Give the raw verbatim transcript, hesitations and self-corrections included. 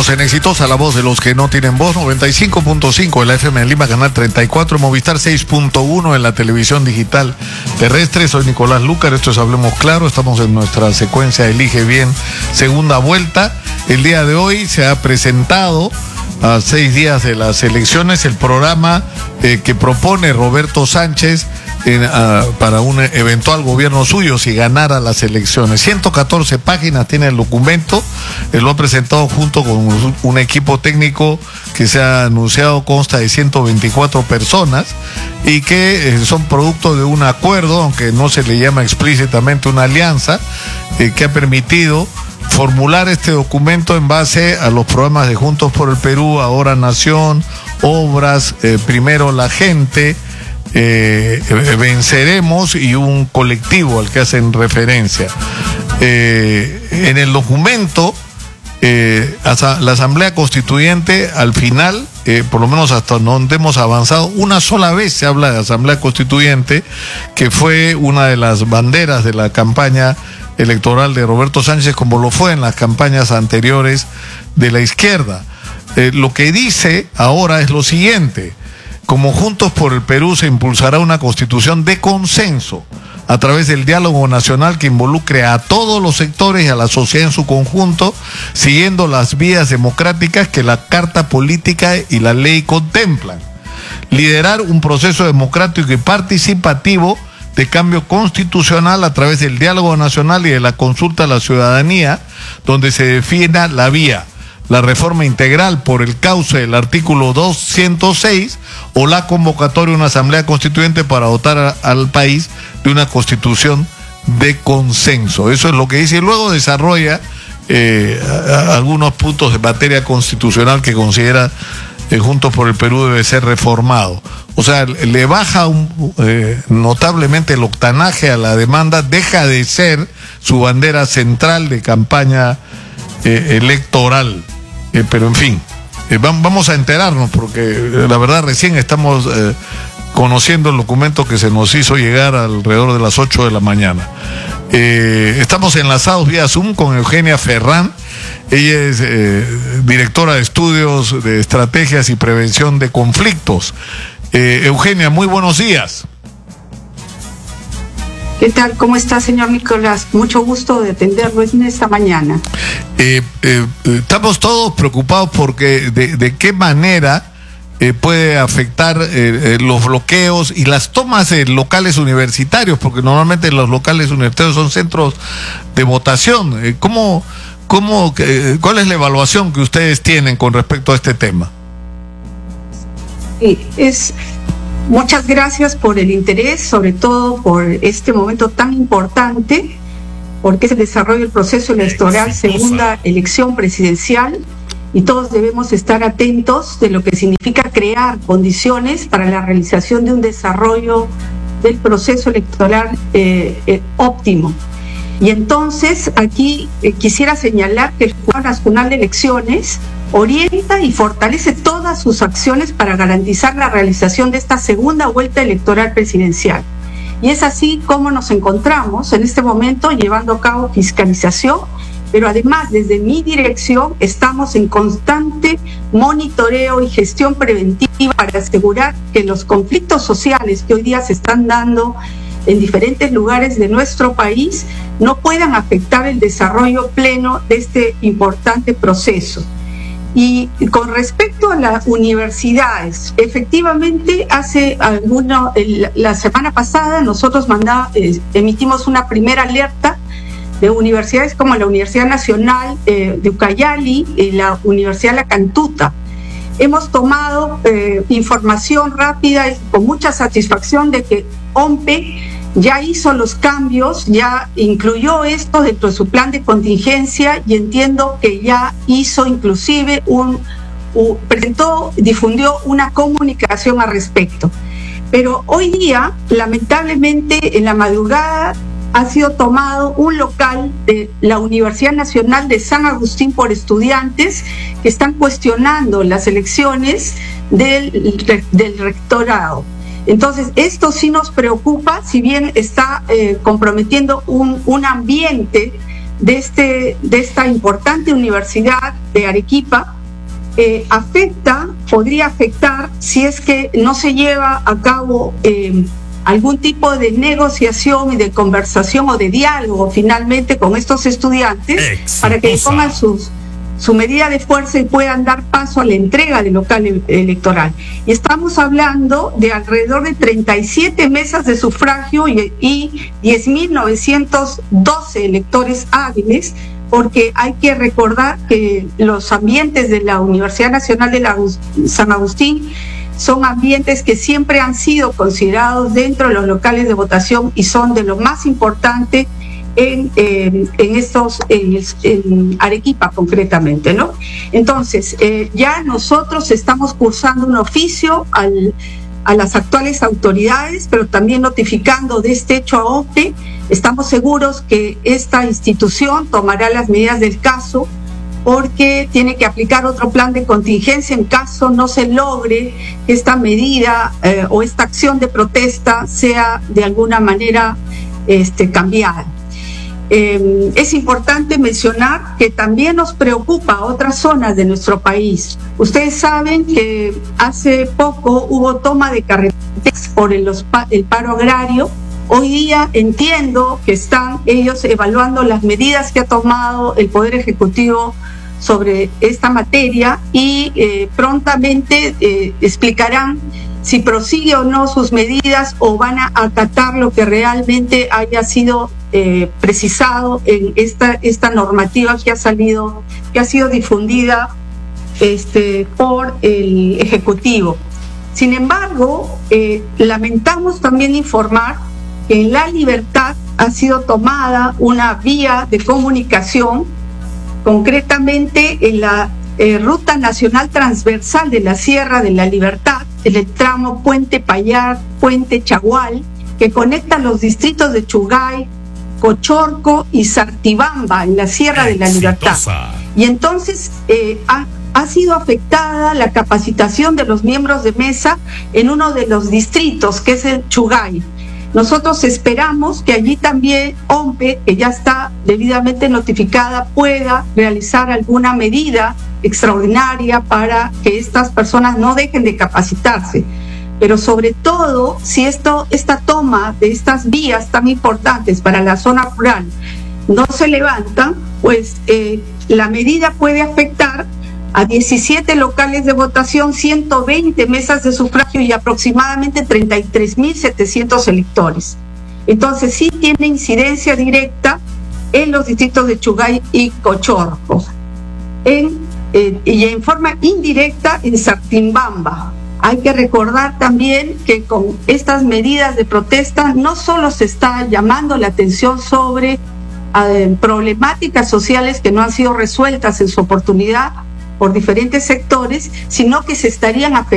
Seguimos en Exitosa, la voz de los que no tienen voz, noventa y cinco punto cinco en la F M en Lima, canal treinta y cuatro, Movistar seis punto uno en la televisión digital terrestre. Soy Nicolás Lucar, esto es Hablemos Claro, estamos en nuestra secuencia Elige Bien, segunda vuelta. El día de hoy se ha presentado, a seis días de las elecciones, el programa eh, que propone Roberto Sánchez en, uh, para un eventual gobierno suyo si ganara las elecciones. ciento catorce páginas tiene el documento, eh, lo ha presentado junto con un, un equipo técnico que se ha anunciado, consta de ciento veinticuatro personas y que eh, son producto de un acuerdo, aunque no se le llama explícitamente una alianza, eh, que ha permitido formular este documento en base a los programas de Juntos por el Perú, Ahora Nación, Obras, eh, Primero la Gente, eh, Venceremos y un colectivo al que hacen referencia. Eh, en el documento, eh, la Asamblea Constituyente, al final, eh, por lo menos hasta donde hemos avanzado, una sola vez se habla de Asamblea Constituyente, que fue una de las banderas de la campaña electoral de Roberto Sánchez, como lo fue en las campañas anteriores de la izquierda. Eh, lo que dice ahora es lo siguiente: como Juntos por el Perú se impulsará una constitución de consenso a través del diálogo nacional que involucre a todos los sectores y a la sociedad en su conjunto, siguiendo las vías democráticas que la Carta Política y la ley contemplan. Liderar un proceso democrático y participativo de cambio constitucional a través del diálogo nacional y de la consulta a la ciudadanía, donde se defina la vía, la reforma integral por el cauce del artículo doscientos seis o la convocatoria de una asamblea constituyente para dotar a, al país de una constitución de consenso. Eso es lo que dice, y luego desarrolla eh, a, a algunos puntos de materia constitucional que considera eh, Juntos por el Perú debe ser reformado. O sea, le baja un, eh, notablemente el octanaje a la demanda, deja de ser su bandera central de campaña eh, electoral. Eh, pero en fin, eh, vamos a enterarnos, porque eh, la verdad recién estamos eh, conociendo el documento que se nos hizo llegar alrededor de las ocho de la mañana. Eh, estamos enlazados vía Zoom con Eugenia Ferrán. Ella es eh, directora de estudios de estrategias y prevención de conflictos. Eh, Eugenia, muy buenos días. ¿Qué tal? ¿Cómo está, señor Nicolás? Mucho gusto de atenderlo en esta mañana. Eh, eh, estamos todos preocupados porque de, de qué manera eh, puede afectar eh, eh, los bloqueos y las tomas de locales universitarios, porque normalmente los locales universitarios son centros de votación. Eh, ¿cómo, cómo, eh, ¿Cuál es la evaluación que ustedes tienen con respecto a este tema? Sí, es... Muchas gracias por el interés, sobre todo por este momento tan importante, porque es el desarrollo del proceso electoral, segunda elección presidencial, y todos debemos estar atentos de lo que significa crear condiciones para la realización de un desarrollo del proceso electoral eh, eh, óptimo. Y entonces aquí eh, quisiera señalar que el Jurado Nacional de Elecciones orienta y fortalece todas sus acciones para garantizar la realización de esta segunda vuelta electoral presidencial. Y es así como nos encontramos en este momento llevando a cabo fiscalización, pero además desde mi dirección estamos en constante monitoreo y gestión preventiva para asegurar que los conflictos sociales que hoy día se están dando en diferentes lugares de nuestro país no puedan afectar el desarrollo pleno de este importante proceso. Y con respecto a las universidades, efectivamente hace alguno, el, la semana pasada nosotros mandá, eh, emitimos una primera alerta de universidades como la Universidad Nacional eh, de Ucayali y la Universidad La Cantuta. Hemos tomado eh, información rápida y con mucha satisfacción de que O M P E ya hizo los cambios, ya incluyó esto dentro de su plan de contingencia, y entiendo que ya hizo inclusive un, un presentó, difundió una comunicación al respecto. Pero hoy día, lamentablemente, en la madrugada ha sido tomado un local de la Universidad Nacional de San Agustín por estudiantes que están cuestionando las elecciones del, del rectorado. Entonces, esto sí nos preocupa, si bien está eh, comprometiendo un, un ambiente de, este, de esta importante universidad de Arequipa eh, afecta, podría afectar si es que no se lleva a cabo eh, algún tipo de negociación y de conversación o de diálogo finalmente con estos estudiantes. Exitosa. Para que pongan sus, su medida de fuerza y puedan dar paso a la entrega del local electoral. Y estamos hablando de alrededor de treinta y siete mesas de sufragio y, y diez mil novecientos doce electores hábiles, porque hay que recordar que los ambientes de la Universidad Nacional de la San Agustín son ambientes que siempre han sido considerados dentro de los locales de votación y son de lo más importante en, eh, en estos, en, en Arequipa concretamente, ¿no? Entonces, eh, ya nosotros estamos cursando un oficio al, a las actuales autoridades, pero también notificando de este hecho a O P E. Estamos seguros que esta institución tomará las medidas del caso, porque tiene que aplicar otro plan de contingencia en caso no se logre que esta medida eh, o esta acción de protesta sea de alguna manera este, cambiada. Eh, es importante mencionar que también nos preocupa otras zonas de nuestro país. Ustedes saben que hace poco hubo toma de carreteras por el, el paro agrario. Hoy día entiendo que están ellos evaluando las medidas que ha tomado el Poder Ejecutivo sobre esta materia y eh, prontamente eh, explicarán si prosigue o no sus medidas o van a acatar lo que realmente haya sido eh, precisado en esta, esta normativa que ha salido, que ha sido difundida este, por el Ejecutivo. Sin embargo, eh, lamentamos también informar que en La Libertad ha sido tomada una vía de comunicación, concretamente en la eh, Ruta Nacional Transversal de la Sierra de la Libertad, en el tramo Puente Payar, Puente Chagual, que conecta los distritos de Chugay, Cochorco y Sartibamba en la Sierra de la Libertad. Y entonces eh, ha, ha sido afectada la capacitación de los miembros de mesa en uno de los distritos, que es el Chugay. Nosotros esperamos que allí también O P E, que ya está debidamente notificada, pueda realizar alguna medida extraordinaria para que estas personas no dejen de capacitarse. Pero sobre todo, si esto, esta toma de estas vías tan importantes para la zona rural no se levanta, pues eh, la medida puede afectar a diecisiete locales de votación, ciento veinte mesas de sufragio y aproximadamente treinta y tres mil setecientos electores. Entonces sí tiene incidencia directa en los distritos de Chugay y Cochorco. En, eh, y en forma indirecta en Sartimbamba. Hay que recordar también que con estas medidas de protesta no solo se está llamando la atención sobre eh, problemáticas sociales que no han sido resueltas en su oportunidad por diferentes sectores, sino que se estarían afectando